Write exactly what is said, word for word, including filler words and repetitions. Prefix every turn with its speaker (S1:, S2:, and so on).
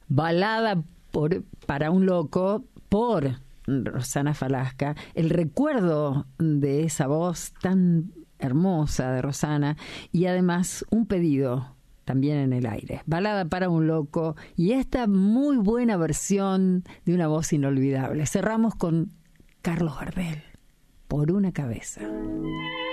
S1: Balada por, para un loco por Rosana Falasca, el recuerdo de esa voz tan hermosa de Rosana y además un pedido también en el aire. Balada para un loco y esta muy buena versión de una voz inolvidable. Cerramos con Carlos Gardel, Por una cabeza.